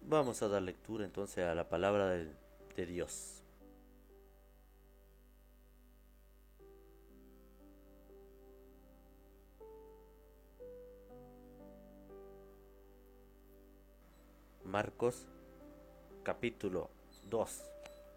Vamos a dar lectura entonces a la palabra de Dios. Marcos capítulo 2.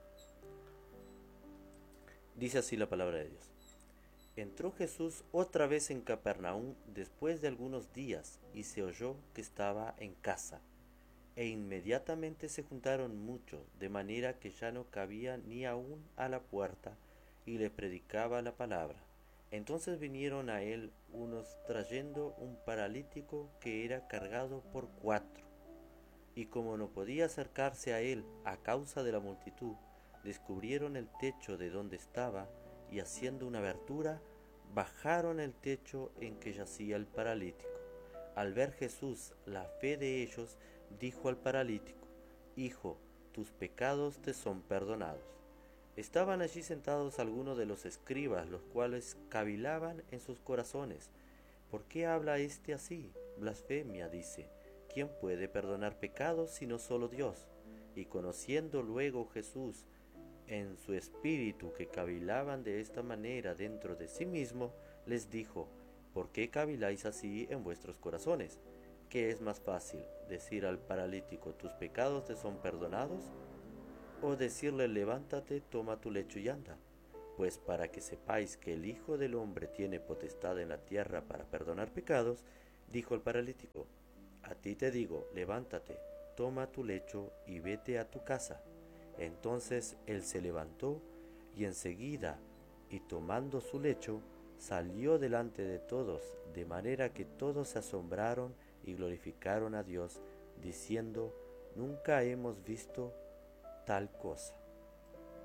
Dice así la palabra de Dios. Entró Jesús otra vez en Capernaum después de algunos días y se oyó que estaba en casa. E inmediatamente se juntaron muchos, de manera que ya no cabía ni aun a la puerta, y le predicaba la palabra. Entonces vinieron a él unos trayendo un paralítico que era cargado por cuatro, y como no podía acercarse a él a causa de la multitud, descubrieron el techo de donde estaba, y haciendo una abertura, bajaron el techo en que yacía el paralítico. Al ver Jesús la fe de ellos, dijo al paralítico: Hijo, tus pecados te son perdonados. Estaban allí sentados algunos de los escribas, los cuales cavilaban en sus corazones: ¿por qué habla éste así? Blasfemia dice. ¿Quién puede perdonar pecados sino solo Dios? Y conociendo luego Jesús en su espíritu que cavilaban de esta manera dentro de sí mismo, les dijo: ¿por qué caviláis así en vuestros corazones? ¿Qué es más fácil, decir al paralítico: tus pecados te son perdonados? ¿O decirle: levántate, toma tu lecho y anda? Pues para que sepáis que el Hijo del Hombre tiene potestad en la tierra para perdonar pecados, dijo el paralítico: a ti te digo, levántate, toma tu lecho y vete a tu casa. Entonces él se levantó y enseguida, y tomando su lecho, salió delante de todos, de manera que todos se asombraron y glorificaron a Dios, diciendo: nunca hemos visto tal cosa.